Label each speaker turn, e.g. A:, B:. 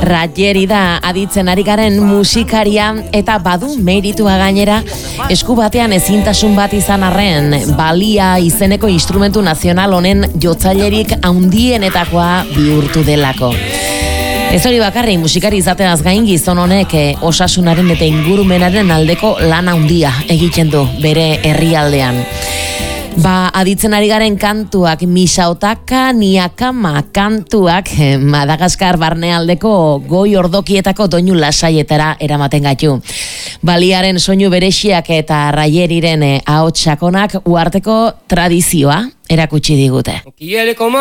A: Rayeri da aditzen ari garen musikaria eta badu meritua gainera esku batean ezintasun bat izan arren balia izeneko instrumentu nazional honen jotzailerik handienetakoa bihurtu delako. Ez hori bakarri musikari izateaz gain gizon honek osasunaren eta ingurumenaren aldeko lan handia egiten du bere herrialdean. Aditzen ari garen kantuak, Misaotaka Niakama kantuak Madagaskar barnealdeko goi ordokietako doinu lasaietara eramaten gaitu. Baliaren soinu berexiak eta Rayeriren ahots sakonak uharteko tradizioa erakutsi digute.